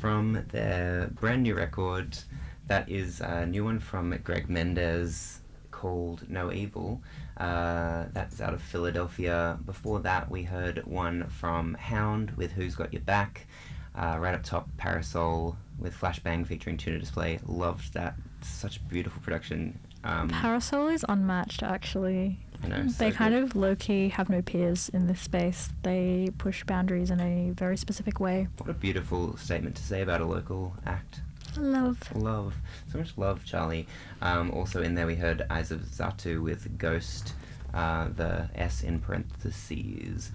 from their brand new record. That is a new one from Greg Mendez called No Evil. That's out of Philadelphia. Before that, we heard one from Hound with Who's Got Your Back. Right up top, Parasol with Flashbang featuring Tuna Display. Loved that. Such beautiful production. Parasol is unmatched, actually. I know, They so kind good. of low-key have no peers in this space. They push boundaries in a very specific way. What a beautiful statement to say about a local act. Love. Love. So much love, Charlie. Also in there we heard Eyes of Zatu with Ghost, the S in parentheses.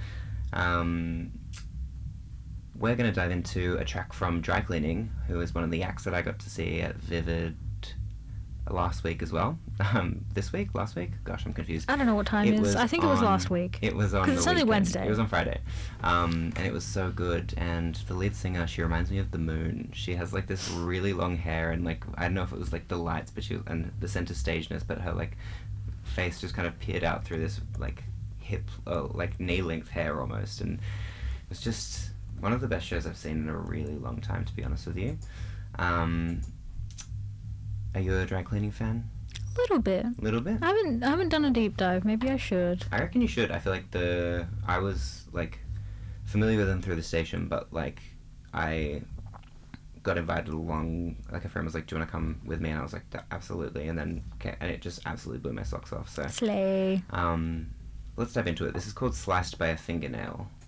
We're going to dive into a track from Dry Cleaning, who is one of the acts that I got to see at Vivid last week as well. This week? Last week? Gosh, I'm confused. I don't know what time it is. I think it was last week. It was on the Because it's only weekend. Wednesday. It was on Friday. And it was so good. And the lead singer, she reminds me of the moon. She has like this really long hair and like, I don't know if it was like the lights, but and the center stageness, but her like face just kind of peered out through this like like knee length hair almost. And it was just one of the best shows I've seen in a really long time, to be honest with you. Are you a Dry Cleaning fan? A little bit. A little bit? I haven't done a deep dive. Maybe I should. I reckon you should. I feel like I was like familiar with them through the station, but like I got invited along. Like a friend was like, "Do you want to come with me?" And I was like, "Absolutely!" And then and it just absolutely blew my socks off. So Slay. let's dive into it. This is called "Sliced by a Fingernail."